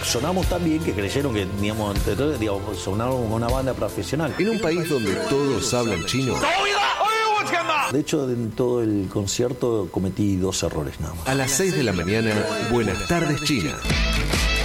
sonamos tan bien que creyeron que teníamos, digamos, sonábamos como una banda profesional. En un país donde todos hablan chino, De hecho, en todo el concierto cometí 2 errores nada más. a las 6 de la mañana, Buenas tardes China.